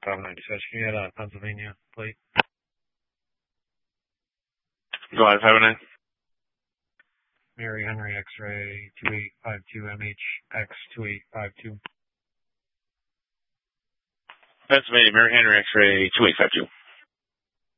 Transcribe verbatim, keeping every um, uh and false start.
Bravo nine dispatch, can you get a Pennsylvania plate? Go ahead, five oh nine. Mary Henry X-ray two eight five two M H X two eight five two. Pennsylvania, Mary Henry X-ray two eight five two.